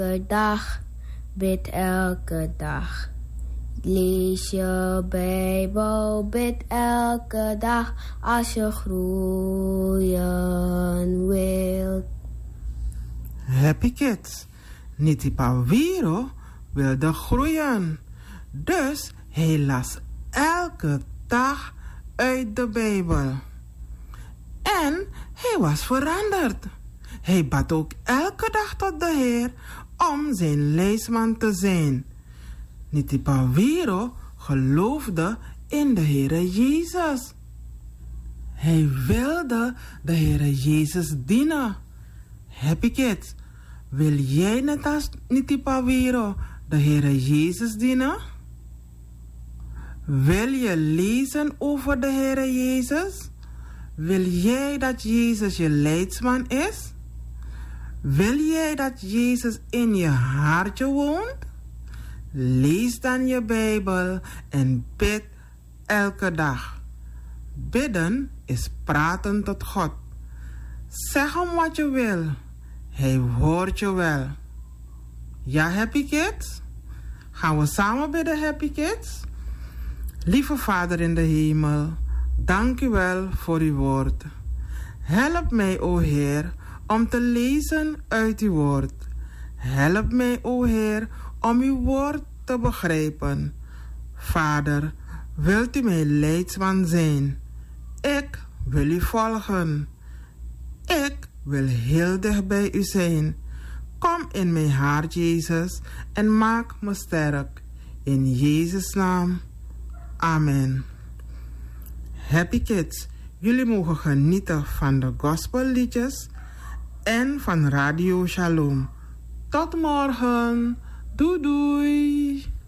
dag, bid elke dag. Lees je Bijbel, bid elke dag als je groeien wilt. Happy Kids. Niti Pawiro wilde groeien. Dus hij las elke dag uit de Bijbel. En hij was veranderd. Hij bad ook elke dag tot de Heer om zijn leidsman te zijn. Niti Pawiro geloofde in de Heere Jezus. Hij wilde de Heere Jezus dienen. Happy Kids, wil jij net als Niti Pawiro de Heere Jezus dienen? Wil je lezen over de Heere Jezus? Wil jij dat Jezus je leidsman is? Wil jij dat Jezus in je hartje woont? Lees dan je Bijbel en bid elke dag. Bidden is praten tot God. Zeg hem wat je wil. Hij hoort je wel. Ja, Happy Kids? Gaan we samen bidden, Happy Kids? Lieve Vader in de hemel, dank u wel voor uw woord. Help mij, o Heer, om te lezen uit uw woord. Help mij, o Heer, om uw woord te begrijpen. Vader, wilt u mijn leidsman zijn? Ik wil u volgen. Ik wil heel dicht bij u zijn. Kom in mijn hart, Jezus, en maak me sterk. In Jezus' naam. Amen. Happy Kids, jullie mogen genieten van de gospelliedjes en van Radio Shalom. Tot morgen. Doei doei.